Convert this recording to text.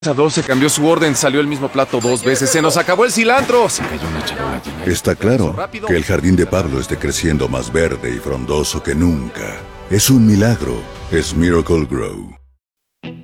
A 12 cambió su orden, salió el mismo plato 2 veces. ¡Se nos acabó el cilantro! Se cayó una charola llena de... Está claro que el jardín de Pablo esté creciendo más verde y frondoso que nunca. Es un milagro. Es Miracle Grow.